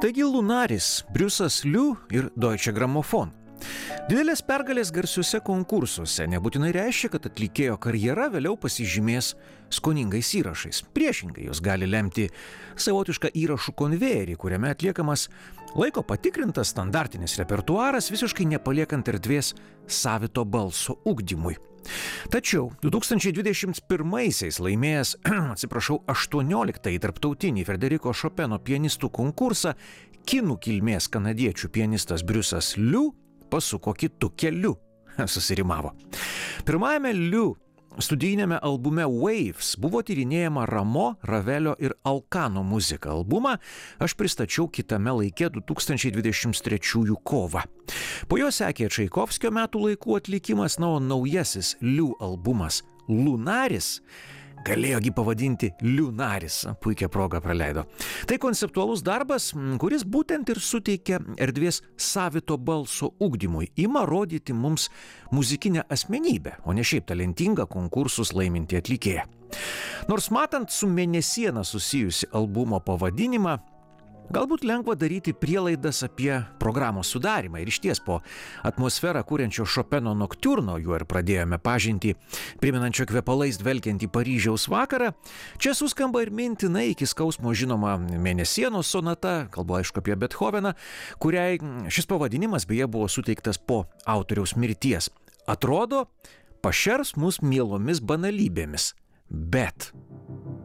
Taigi Lunaris, Briusas Liu ir Deutsche Grammophon. Didelės pergalės garsiuose konkursuose nebūtinai reiškia, kad atlikėjo karjera vėliau pasižymės skoningais įrašais. Priešingai, jos gali lemti savotišką įrašų konvejerį, kuriame atliekamas laiko patikrintas standartinis repertuaras, visiškai nepaliekant erdvės savito balso ugdymui. Tačiau 2021-aisiais laimėjęs, 18-ąjį tarptautinį Frederiko Šopeno pianistų konkursą, kinų kilmės kanadiečių pianistas Briusas Liu pasuko kitu keliu. Susirimavo. Pirmajame Liu studijinėme albume Waves buvo tyrinėjama Ramo, Ravelio ir Alkano muzika. Albumą aš pristačiau kitame laike 2023 kovą. Po jo sekė Čaikovskio metų laikų atlikimas, o naujasis Liu albumas Lunaris galėjogi pavadinti Liunaris. Puikią progą praleido. Tai konceptualus darbas, kuris būtent ir suteikia erdvės savito balso ugdymui, ima rodyti mums muzikinę asmenybę, o ne šiaip talentingą konkursus laiminti atlikėją. Nors matant su mėnesiena susijusi albumo pavadinimą, galbūt lengva daryti prielaidas apie programos sudarymą. Ir išties po atmosferą kuriančio Šopeno noktiurno, juo ir pradėjome pažintį, primenančio kvepalais dvelkiantį Paryžiaus vakarą, čia suskamba ir mintinai iki skausmo žinoma mėnesienos sonata, kalbu aišku apie Bethoveną, kuriai šis pavadinimas beje buvo suteiktas po autoriaus mirties. Atrodo, pašers mus mielomis banalybėmis, bet